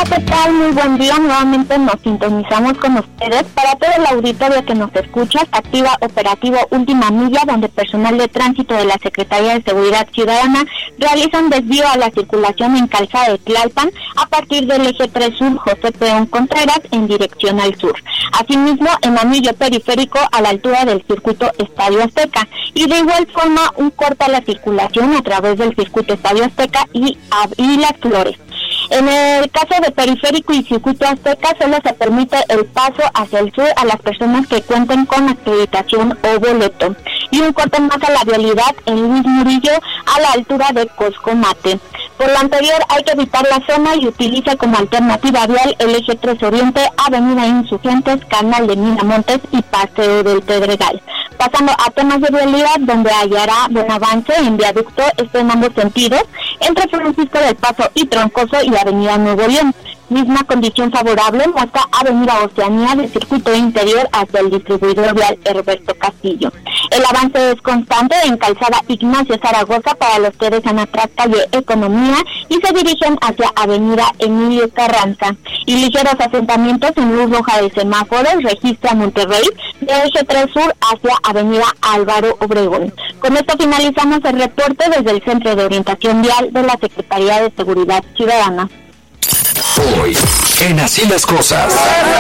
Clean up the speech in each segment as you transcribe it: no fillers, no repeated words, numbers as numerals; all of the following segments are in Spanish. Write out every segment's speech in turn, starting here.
Hola, ¿qué tal? Muy buen día. Nuevamente nos sintonizamos con ustedes. Para todo el auditorio que nos escucha, se activa operativo Última Milla, donde personal de tránsito de la Secretaría de Seguridad Ciudadana realiza un desvío a la circulación en Calzada de Tlalpan a partir del eje 3 Sur José Peón Contreras en dirección al sur. Asimismo, en anillo periférico a la altura del circuito Estadio Azteca. Y de igual forma, un corte a la circulación a través del circuito Estadio Azteca y Las Flores. En el caso de periférico y circuito Azteca, solo se permite el paso hacia el sur a las personas que cuenten con acreditación o boleto. Y un corte más a la vialidad en Luis Murillo a la altura de Coscomate. Por lo anterior, hay que evitar la zona y utiliza como alternativa vial el eje 3 Oriente, Avenida Insurgentes, Canal de Miramontes y Paseo del Pedregal. Pasando a temas de vialidad, donde hallará buen avance en viaducto, esto en ambos sentidos, entre Francisco del Paso y Troncoso y Avenida Nuevo León. Misma condición favorable muestra Avenida Oceanía del circuito interior hacia el distribuidor vial Herberto Castillo. El avance es constante en Calzada Ignacio Zaragoza para los que desean atrás calle Economía y se dirigen hacia Avenida Emilio Carranza. Y ligeros asentamientos en luz roja de semáforos registra Monterrey de eje 3 Sur hacia Avenida Álvaro Obregón. Con esto finalizamos el reporte desde el Centro de Orientación Vial de la Secretaría de Seguridad Ciudadana. Hoy, en Así las Cosas.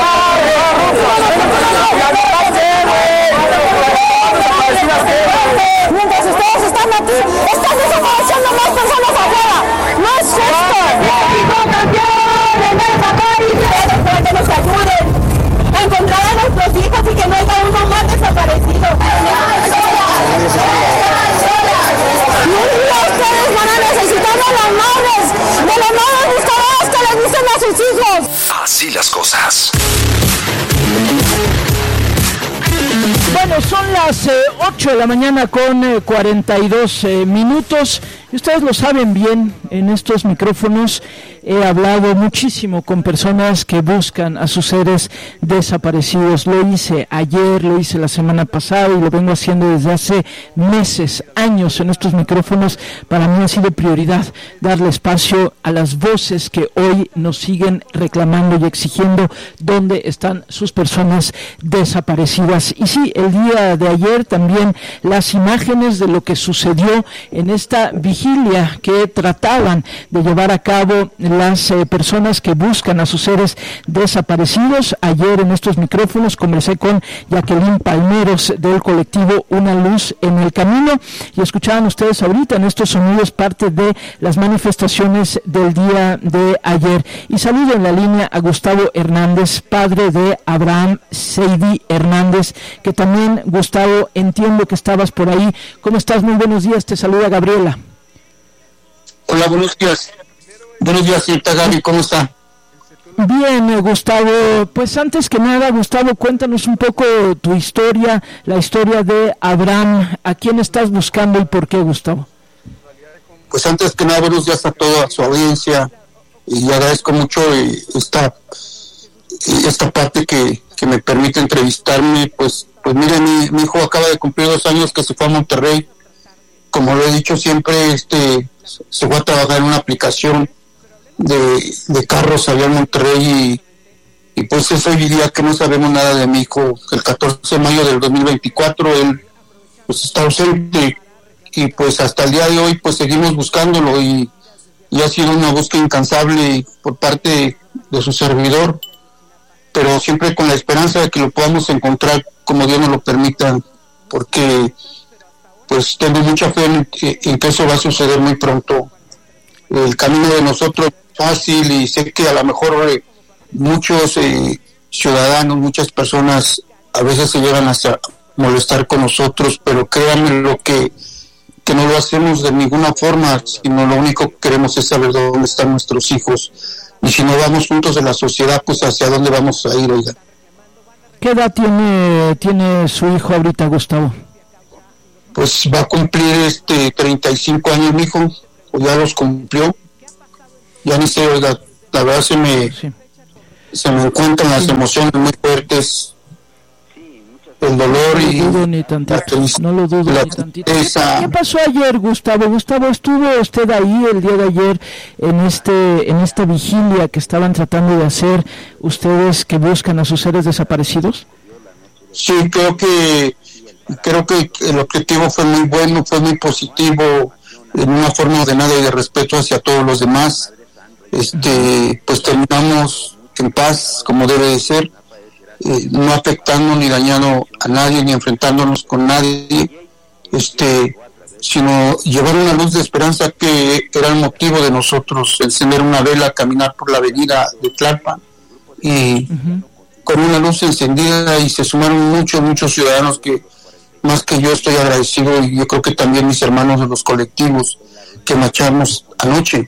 Mientras ustedes están aquí, están desapareciendo más personas afuera. No es justo. Para que nos ayuden a encontrar a nuestros hijos y que no haya uno más desaparecido. Y un día ustedes van a necesitar de las madres buscadoras que les dicen a sus hijos. Así las Cosas. Bueno, son las 8 de la mañana con 42 minutos. Y ustedes lo saben bien, en estos micrófonos he hablado muchísimo con personas que buscan a sus seres desaparecidos. Lo hice ayer, lo hice la semana pasada y lo vengo haciendo desde hace meses, años en estos micrófonos. Para mí ha sido prioridad darle espacio a las voces que hoy nos siguen reclamando y exigiendo dónde están sus personas desaparecidas. Y sí, el día de ayer también las imágenes de lo que sucedió en esta vigilia que trataban de llevar a cabo las personas que buscan a sus seres desaparecidos. Ayer en estos micrófonos conversé con Jacqueline Palmeros del colectivo Una Luz en el Camino y escuchaban ustedes ahorita en estos sonidos parte de las manifestaciones del día de ayer. Y saludo en la línea a Gustavo Hernández, padre de Abraham Seidi Hernández, que también, Gustavo, entiendo que estabas por ahí. ¿Cómo estás? Muy buenos días, te saluda Gabriela. Hola, buenos días. Buenos días, señorita Gaby, ¿cómo está? Bien, Gustavo, pues antes que nada, Gustavo, cuéntanos un poco tu historia, la historia de Abraham. ¿A quién estás buscando y por qué, Gustavo? Pues antes que nada, buenos días a toda su audiencia y agradezco mucho esta parte que me permite entrevistarme. Pues mire, mi hijo acaba de cumplir 2 años que se fue a Monterrey. Como lo he dicho siempre, se fue a trabajar en una aplicación de carros allá en Monterrey y pues es hoy día que no sabemos nada de mi hijo. El 14 de mayo del 2024 él pues está ausente y pues hasta el día de hoy pues seguimos buscándolo y ha sido una búsqueda incansable por parte de su servidor, pero siempre con la esperanza de que lo podamos encontrar como Dios nos lo permita, porque pues tengo mucha fe en que eso va a suceder muy pronto. El camino de nosotros es fácil y sé que a lo mejor muchos ciudadanos, muchas personas a veces se llegan hasta molestar con nosotros, pero créanme lo que no lo hacemos de ninguna forma, sino lo único que queremos es saber dónde están nuestros hijos. Y si no vamos juntos en la sociedad, pues hacia dónde vamos a ir, oiga. ¿Qué edad tiene su hijo ahorita, Gustavo? Pues va a cumplir 35 años mi hijo, o ya los cumplió. Ya ni sé, oiga, la verdad se me encuentran las emociones muy fuertes. el dolor y no lo dudo ni tantito. ¿Qué pasó ayer, Gustavo? Gustavo, ¿estuvo usted ahí el día de ayer en esta vigilia que estaban tratando de hacer ustedes que buscan a sus seres desaparecidos? Sí, creo que el objetivo fue muy bueno, fue muy positivo, en una forma ordenada y de respeto hacia todos los demás. Pues terminamos en paz, como debe de ser, no afectando ni dañando a nadie, ni enfrentándonos con nadie, sino llevar una luz de esperanza que era el motivo de nosotros, encender una vela, caminar por la avenida de Tlalpan, y con una luz encendida, y se sumaron muchos ciudadanos que, más que yo, estoy agradecido, y yo creo que también mis hermanos de los colectivos que marchamos anoche.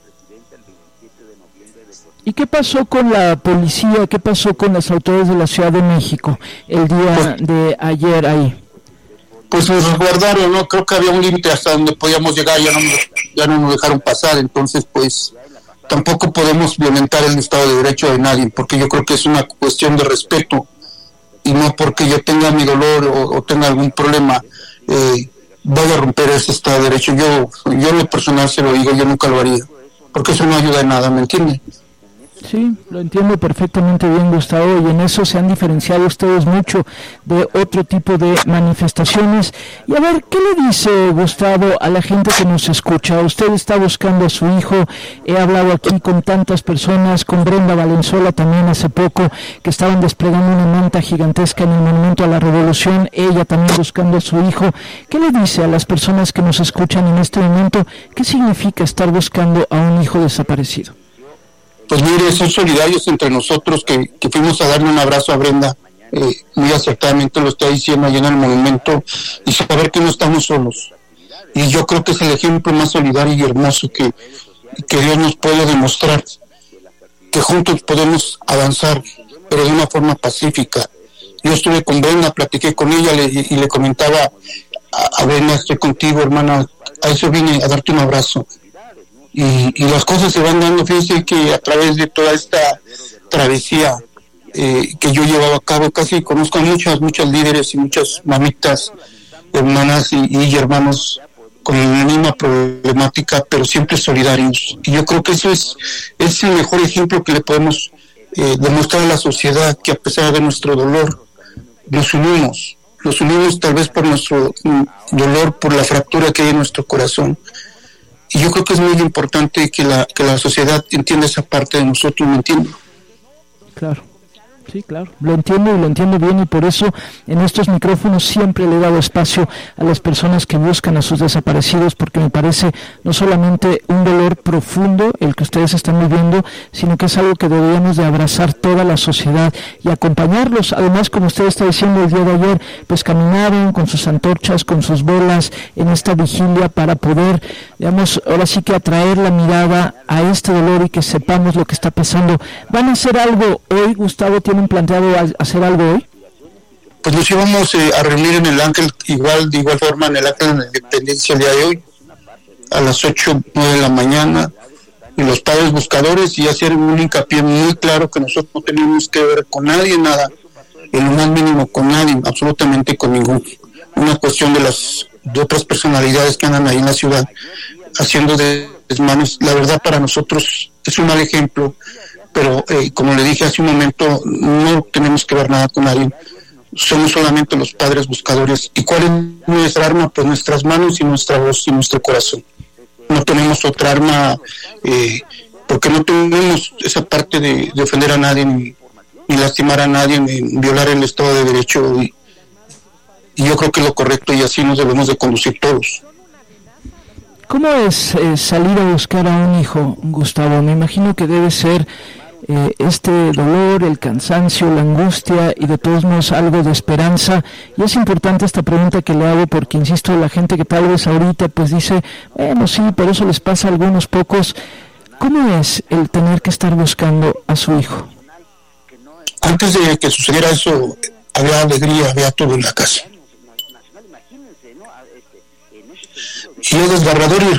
¿Y qué pasó con la policía? ¿Qué pasó con las autoridades de la Ciudad de México el día de ayer ahí? Pues nos resguardaron, ¿no? Creo que había un límite hasta donde podíamos llegar, ya no nos dejaron pasar, entonces pues tampoco podemos violentar el Estado de Derecho de nadie, porque yo creo que es una cuestión de respeto, y no porque yo tenga mi dolor o tenga algún problema, voy a romper ese Estado de Derecho. Yo en lo personal se lo digo, yo nunca lo haría, porque eso no ayuda en nada, ¿me entiende? Sí, lo entiendo perfectamente bien, Gustavo, y en eso se han diferenciado ustedes mucho de otro tipo de manifestaciones. Y a ver, ¿qué le dice, Gustavo, a la gente que nos escucha? Usted está buscando a su hijo, he hablado aquí con tantas personas, con Brenda Valenzuela también hace poco, que estaban desplegando una manta gigantesca en el Monumento a la Revolución, ella también buscando a su hijo. ¿Qué le dice a las personas que nos escuchan en este momento? ¿Qué significa estar buscando a un hijo desaparecido? Pues mire, son solidarios entre nosotros que fuimos a darle un abrazo a Brenda, muy acertadamente lo está diciendo allá en el monumento, y saber que no estamos solos. Y yo creo que es el ejemplo más solidario y hermoso que Dios nos puede demostrar, que juntos podemos avanzar, pero de una forma pacífica. Yo estuve con Brenda, platiqué con ella y le comentaba a Brenda, estoy contigo, hermana, a eso vine, a darte un abrazo. Y las cosas se van dando. Fíjense que a través de toda esta travesía que yo llevaba a cabo, casi conozco a muchas líderes y muchas mamitas, hermanas y hermanos con la misma problemática, pero siempre solidarios. Y yo creo que eso es el mejor ejemplo que le podemos demostrar a la sociedad, que a pesar de nuestro dolor, nos unimos tal vez por nuestro dolor, por la fractura que hay en nuestro corazón. Y yo creo que es muy importante que la sociedad entienda esa parte de nosotros, ¿me entiende? Claro. Sí, claro, lo entiendo bien, y por eso en estos micrófonos siempre le he dado espacio a las personas que buscan a sus desaparecidos, porque me parece no solamente un dolor profundo el que ustedes están viviendo, sino que es algo que deberíamos de abrazar toda la sociedad y acompañarlos. Además, como usted está diciendo el día de ayer, pues caminaron con sus antorchas, con sus velas en esta vigilia para poder, digamos, ahora sí que atraer la mirada a este dolor y que sepamos lo que está pasando. ¿Van a hacer algo hoy, Gustavo? ¿Tienen planteado hacer algo hoy? Pues nos íbamos a reunir en el Ángel, de igual forma en el Ángel de la Independencia el día de hoy, a las 8, 9 de la mañana, y los padres buscadores, y hacer un hincapié muy claro que nosotros no tenemos que ver con nadie, nada, en lo más mínimo con nadie, absolutamente con ningún. Una cuestión de otras personalidades que andan ahí en la ciudad haciendo desmanes. La verdad, para nosotros es un mal ejemplo, pero como le dije hace un momento, no tenemos que ver nada con nadie. Somos solamente los padres buscadores. ¿Y cuál es nuestra arma? Pues nuestras manos y nuestra voz y nuestro corazón. No tenemos otra arma, porque no tenemos esa parte de ofender a nadie, ni lastimar a nadie, ni violar el Estado de Derecho. Y yo creo que es lo correcto, y así nos debemos de conducir todos. ¿Cómo es salir a buscar a un hijo, Gustavo? Me imagino que debe ser este dolor, el cansancio, la angustia, y de todos modos algo de esperanza. Y es importante esta pregunta que le hago porque, insisto, la gente que tal vez ahorita pues dice, bueno, sí, pero eso les pasa a algunos pocos. ¿Cómo es el tener que estar buscando a su hijo? Antes de que sucediera eso, había alegría, había todo en la casa. Y es desgarrador ir,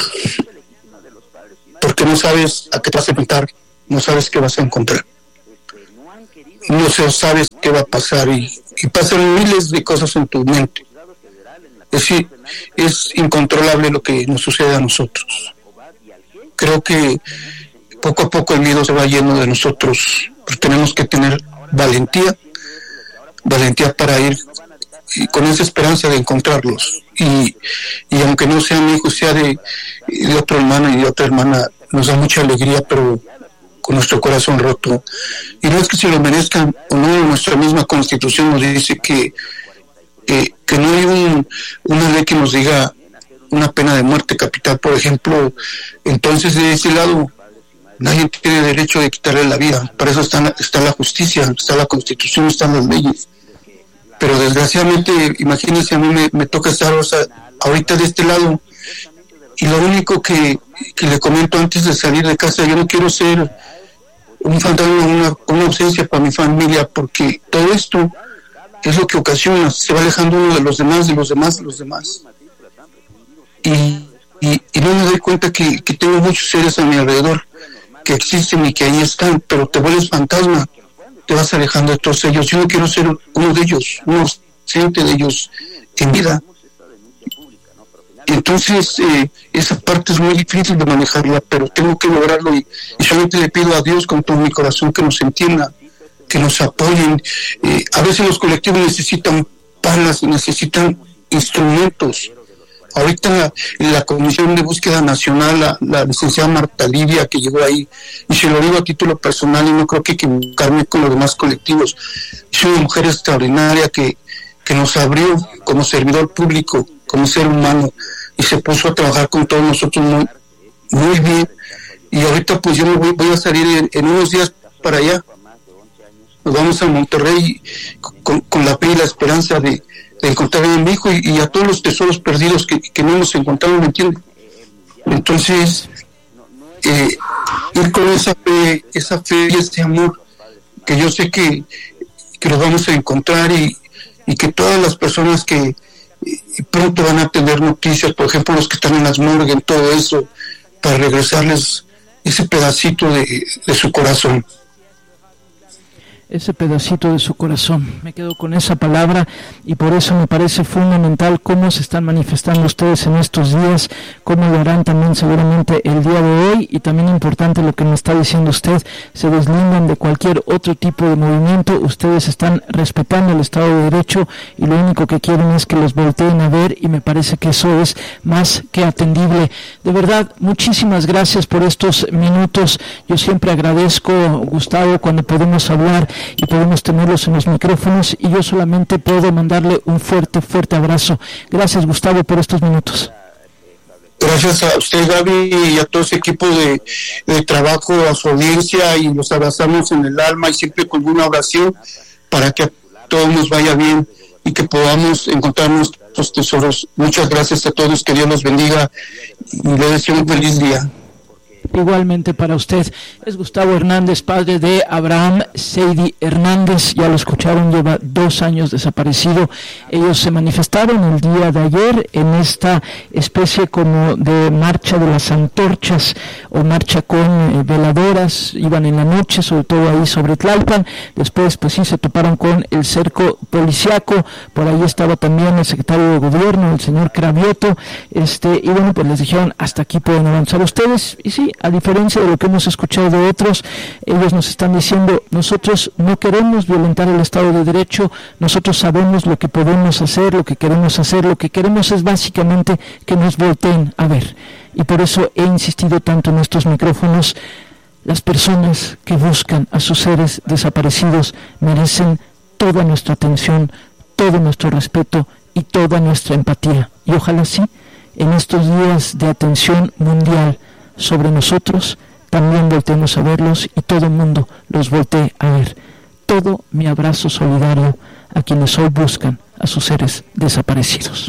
porque no sabes a qué te vas a enfrentar, no sabes qué vas a encontrar. no sabes qué va a pasar y pasan miles de cosas en tu mente. Es decir, es incontrolable lo que nos sucede a nosotros. Creo que poco a poco el miedo se va yendo de nosotros, pero tenemos que tener valentía para ir con esa esperanza de encontrarlos. Y aunque no sea mi hijo, sea de otro hermano y de otra hermana, nos da mucha alegría, pero con nuestro corazón roto. Y no es que se lo merezcan o no, nuestra misma Constitución nos dice que no hay una ley que nos diga una pena de muerte capital, por ejemplo. Entonces, de ese lado, nadie tiene derecho de quitarle la vida. Para eso está la justicia, está la Constitución, están las leyes. Pero desgraciadamente, imagínense, a mí me toca estar ahorita de este lado, y lo único que le comento antes de salir de casa, yo no quiero ser un fantasma, una ausencia para mi familia, porque todo esto es lo que ocasiona, se va alejando uno de los demás. Y no me doy cuenta que tengo muchos seres a mi alrededor que existen y que ahí están, pero te vuelves fantasma, te vas alejando de todos ellos. Yo no quiero ser uno de ellos, un ausente de ellos en vida. Entonces, esa parte es muy difícil de manejarla, pero tengo que lograrlo y solamente le pido a Dios con todo mi corazón que nos entienda, que nos apoyen. A veces los colectivos necesitan palas, necesitan instrumentos. Ahorita la Comisión de Búsqueda Nacional, la licenciada Marta Lidia, que llegó ahí, y se lo digo a título personal y no creo que equivocarme con los demás colectivos, es una mujer extraordinaria que nos abrió como servidor público, como ser humano, y se puso a trabajar con todos nosotros muy bien. Y ahorita pues yo me voy a salir en unos días para allá. Nos vamos a Monterrey con la fe y la esperanza de encontrar a mi hijo y a todos los tesoros perdidos que no hemos encontrado, ¿me entienden? Entonces, ir con esa fe y ese amor, que yo sé que los vamos a encontrar y que todas las personas que pronto van a tener noticias, por ejemplo los que están en las morgues, en todo eso, para regresarles ese pedacito de su corazón. Ese pedacito de su corazón. Me quedo con esa palabra y por eso me parece fundamental cómo se están manifestando ustedes en estos días, cómo lo harán también seguramente el día de hoy, y también importante lo que me está diciendo usted, se deslindan de cualquier otro tipo de movimiento. Ustedes están respetando el Estado de Derecho y lo único que quieren es que los volteen a ver, y me parece que eso es más que atendible. De verdad, muchísimas gracias por estos minutos. Yo siempre agradezco, Gustavo, cuando podemos hablar y podemos tenerlos en los micrófonos, y yo solamente puedo mandarle un fuerte abrazo. Gracias, Gustavo, por estos minutos. Gracias a usted, Gaby, y a todo ese equipo de trabajo, a su audiencia, y los abrazamos en el alma y siempre con una oración para que a todos nos vaya bien y que podamos encontrar nuestros tesoros. Muchas gracias a todos, que Dios los bendiga y les deseo un feliz día. Igualmente para usted. Es Gustavo Hernández, padre de Abraham Seidi Hernández. Ya lo escucharon, lleva 2 años desaparecido. Ellos se manifestaron el día de ayer en esta especie como de marcha de las antorchas o marcha con veladoras. Iban en la noche, sobre todo ahí sobre Tlalpan. Después pues sí se toparon con el cerco policiaco. Por ahí estaba también el secretario de gobierno, el señor Cravioto, y bueno, pues les dijeron hasta aquí pueden avanzar ustedes. Y sí, a diferencia de lo que hemos escuchado de otros, ellos nos están diciendo: nosotros no queremos violentar el Estado de Derecho, nosotros sabemos lo que podemos hacer, lo que queremos hacer, lo que queremos es básicamente que nos volteen a ver. Y por eso he insistido tanto en estos micrófonos: las personas que buscan a sus seres desaparecidos merecen toda nuestra atención, todo nuestro respeto y toda nuestra empatía. Y ojalá sí, en estos días de atención mundial sobre nosotros, también volteemos a verlos y todo el mundo los voltee a ver. Todo mi abrazo solidario a quienes hoy buscan a sus seres desaparecidos.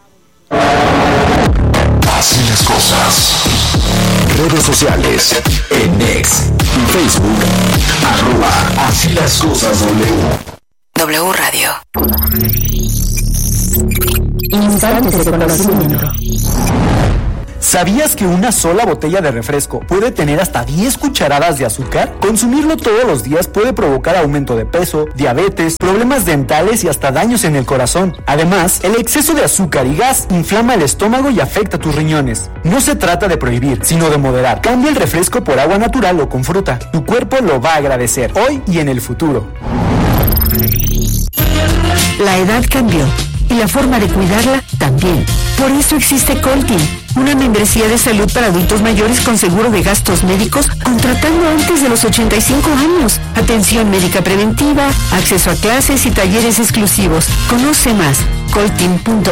Así las cosas. Redes sociales, en X, Facebook, @Así las cosas W Radio. Instantes de conocimiento. ¿Sabías que una sola botella de refresco puede tener hasta 10 cucharadas de azúcar? Consumirlo todos los días puede provocar aumento de peso, diabetes, problemas dentales y hasta daños en el corazón. Además, el exceso de azúcar y gas inflama el estómago y afecta tus riñones. No se trata de prohibir, sino de moderar. Cambia el refresco por agua natural o con fruta. Tu cuerpo lo va a agradecer, hoy y en el futuro. La edad cambió y la forma de cuidarla también. Por eso existe Coltin, una membresía de salud para adultos mayores con seguro de gastos médicos, contratando antes de los 85 años. Atención médica preventiva, acceso a clases y talleres exclusivos. Conoce más, coltin.mx.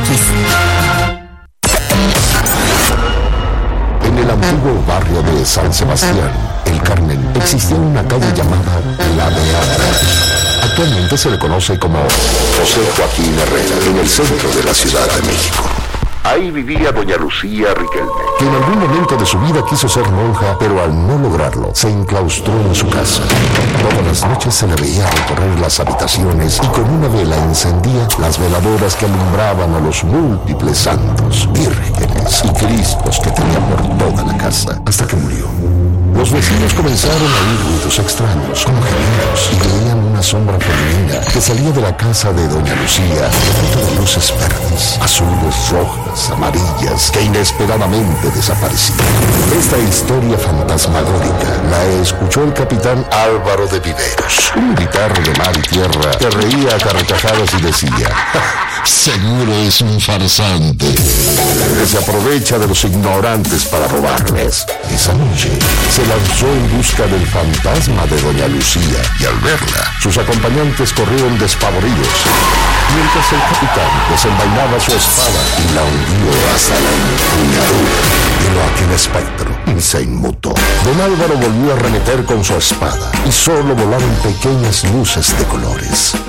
En el antiguo barrio de San Sebastián, El Carmen, existía una calle llamada La Beata. Actualmente se le conoce como José Joaquín Herrera, en el centro de la Ciudad de México. Ahí vivía doña Lucía Riquelme, que en algún momento de su vida quiso ser monja, pero al no lograrlo, se enclaustró en su casa. Todas las noches se le veía recorrer las habitaciones y con una vela encendía las veladoras que alumbraban a los múltiples santos, vírgenes y cristos que tenía por toda la casa, hasta que murió. Los vecinos comenzaron a oír ruidos extraños, como gemidos, y veían una sombra femenina que salía de la casa de doña Lucía, llena de luces verdes, azules, rojas, amarillas, que inesperadamente desaparecían. Esta historia fantasmagórica la escuchó el capitán Álvaro de Viveros, un militar de mar y tierra que reía a carcajadas y decía: seguro es un farsante que se aprovecha de los ignorantes para robarles. Esa noche se lanzó en busca del fantasma de doña Lucía y al verla, sus acompañantes corrieron despavoridos, mientras el capitán desenvainaba su espada y la hundió hasta la empuñadura. Pero aquel espectro se inmutó. Don Álvaro volvió a arremeter con su espada y solo volaron pequeñas luces de colores.